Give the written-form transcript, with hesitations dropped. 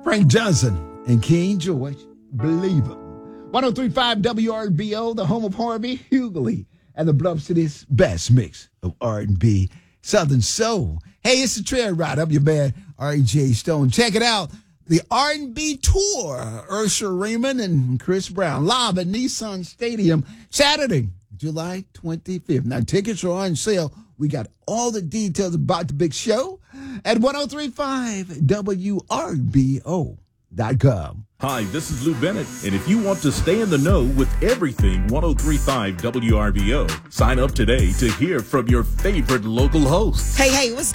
Frank Johnson and King George, Believe It. 103.5 WRBO, the home of Harvey Hughley and the Bluff City's best mix of R&B, Southern Soul. Hey, it's the Trail Ride. I'm your man, R.J. Stone. Check it out. The R&B Tour, Usher Raymond and Chris Brown, live at Nissan Stadium, Saturday, July 25th. Now, tickets are on sale. We got all the details about the big show at 1035WRBO.com. Hi, this is Lou Bennett, and if you want to stay in the know with everything 1035 WRBO, sign up today to hear from your favorite local hosts. Hey, what's